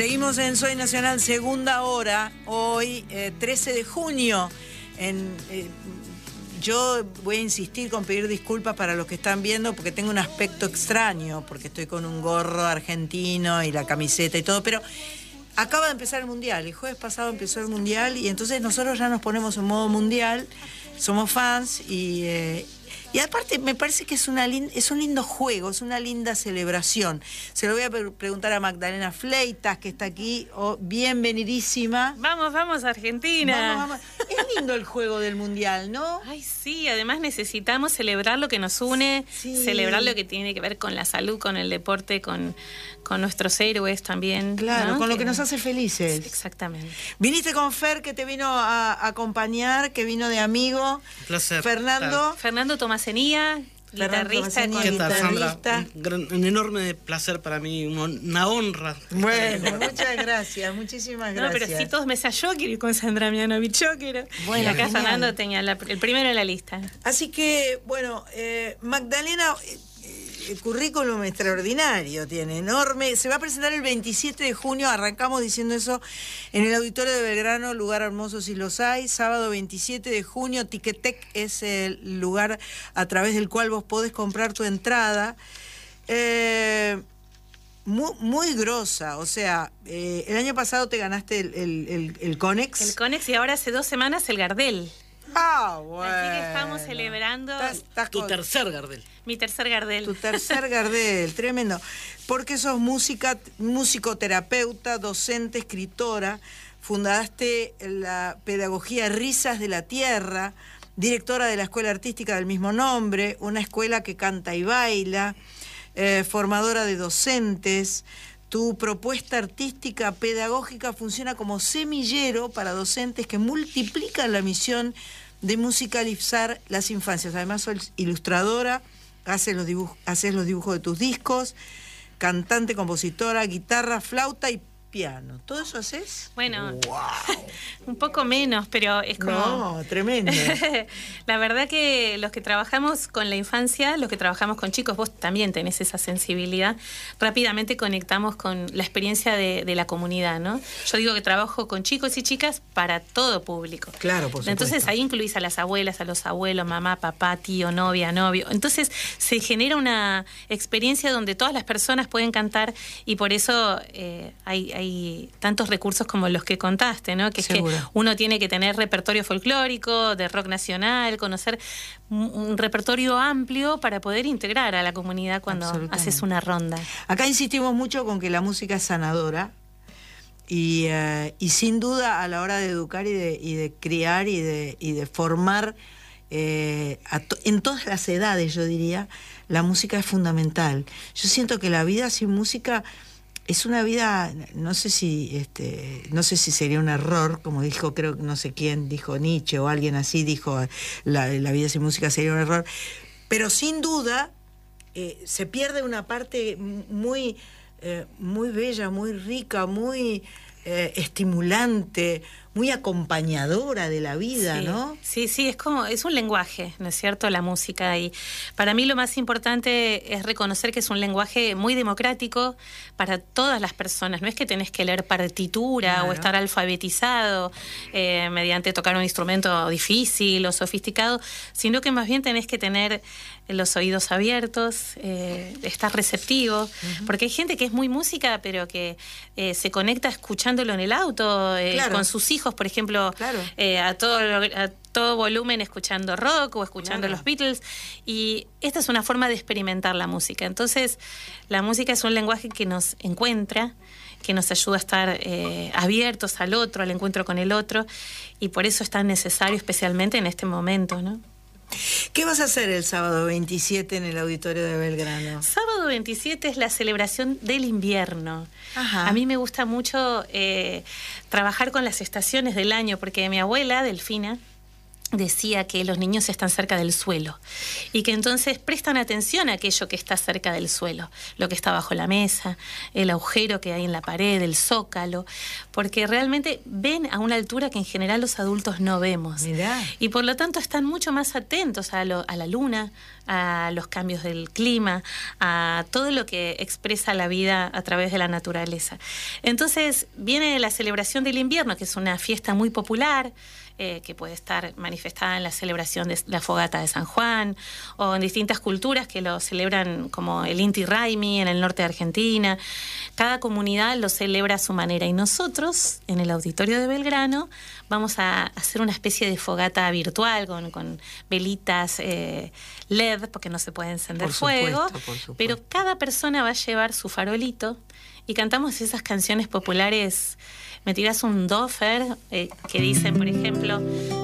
Seguimos en Soy Nacional, segunda hora, hoy 13 de junio. Yo voy a insistir con pedir disculpas para los que están viendo porque tengo un aspecto extraño, porque estoy con un gorro argentino y la camiseta y todo, pero acaba de empezar el Mundial. El jueves pasado empezó el Mundial y entonces nosotros ya nos ponemos en modo mundial, somos fans y aparte me parece que es un lindo juego, es una linda celebración. Se lo voy a preguntar a Magdalena Fleitas, que está aquí. Bienvenidísima. Vamos, Argentina. Vamos. Es lindo el juego del Mundial, ¿no? Ay, sí, además necesitamos celebrar lo que nos une, sí. Celebrar lo que tiene que ver con la salud, con el deporte, con nuestros héroes también. Claro, ¿no? con lo que nos hace felices. Exactamente. Viniste con Fer, que te vino a acompañar, que vino de amigo. Un placer. Fernando Tomasenía, guitarrista. ¿Qué tal, Sandra? Un enorme placer para mí, una honra. Bueno, muchas gracias, muchísimas gracias. No, pero sí, todos me yo quiero ir con Sandra Mianovich, yo quiero. Bueno, y acá genial. Fernando tenía el primero en la lista. Así que, bueno, Magdalena... El currículum extraordinario, tiene enorme. Se va a presentar el 27 de junio, arrancamos diciendo eso, en el Auditorio de Belgrano, lugar hermoso si los hay. Sábado 27 de junio, Ticketek es el lugar a través del cual vos podés comprar tu entrada. Muy grosa, o sea, el año pasado te ganaste el Conex. El Conex y ahora hace 2 semanas el Gardel. Ah, bueno. Así que estamos celebrando tu tercer Gardel. Mi tercer Gardel. Tu tercer Gardel, tremendo. Porque sos musicoterapeuta, docente, escritora, fundaste la pedagogía Risas de la Tierra, directora de la Escuela Artística del mismo nombre, una escuela que canta y baila, formadora de docentes. Tu propuesta artística pedagógica funciona como semillero para docentes que multiplican la misión de musicalizar las infancias. Además, sos ilustradora, haces los dibujos de tus discos, cantante, compositora, guitarra, flauta y piano. ¿Todo eso haces? Bueno, wow. Un poco menos, pero es como... No, tremendo. La verdad que los que trabajamos con la infancia, los que trabajamos con chicos, vos también tenés esa sensibilidad, rápidamente conectamos con la experiencia de la comunidad, ¿no? Yo digo que trabajo con chicos y chicas para todo público. Claro, por supuesto. Entonces ahí incluís a las abuelas, a los abuelos, mamá, papá, tío, novia, novio. Entonces se genera una experiencia donde todas las personas pueden cantar y por eso hay tantos recursos como los que contaste, ¿no? Que seguro. Es que uno tiene que tener repertorio folclórico, de rock nacional, conocer un repertorio amplio para poder integrar a la comunidad cuando haces una ronda. Acá insistimos mucho con que la música es sanadora y sin duda a la hora de educar y de criar y de formar en todas las edades, yo diría, la música es fundamental. Yo siento que la vida sin música es una vida, no sé si sería un error, como dijo, creo que no sé quién, dijo Nietzsche o alguien así, dijo la vida sin música sería un error, pero sin duda se pierde una parte muy bella, muy rica, muy estimulante, muy acompañadora de la vida, sí, ¿no? Sí, es un lenguaje, ¿no es cierto? La música. Y para mí lo más importante es reconocer que es un lenguaje muy democrático para todas las personas. No es que tenés que leer partitura, claro, o estar alfabetizado mediante tocar un instrumento difícil o sofisticado, sino que más bien tenés que tener los oídos abiertos, estar receptivo, porque hay gente que es muy música, pero que se conecta escuchándolo en el auto, claro, con sus hijos, por ejemplo, claro, a todo volumen escuchando rock o escuchando, claro, los Beatles, y esta es una forma de experimentar la música. Entonces, la música es un lenguaje que nos encuentra, que nos ayuda a estar abiertos al otro, al encuentro con el otro, y por eso es tan necesario, especialmente en este momento, ¿no? ¿Qué vas a hacer el sábado 27 en el Auditorio de Belgrano? Sábado 27 es la celebración del invierno. Ajá. A mí me gusta mucho trabajar con las estaciones del año, porque mi abuela, Delfina, decía que los niños están cerca del suelo y que entonces prestan atención a aquello que está cerca del suelo, lo que está bajo la mesa, el agujero que hay en la pared, el zócalo, porque realmente ven a una altura que en general los adultos no vemos. Mirá. Y por lo tanto están mucho más atentos a la luna, a los cambios del clima, a todo lo que expresa la vida a través de la naturaleza. Entonces viene la celebración del invierno, que es una fiesta muy popular, que puede estar manifestada en la celebración de la fogata de San Juan, o en distintas culturas que lo celebran, como el Inti Raymi en el norte de Argentina. Cada comunidad lo celebra a su manera, y nosotros, en el auditorio de Belgrano, vamos a hacer una especie de fogata virtual con velitas LED, porque no se puede encender fuego, pero cada persona va a llevar su farolito y cantamos esas canciones populares. Me tirás un dofer que dicen, por ejemplo...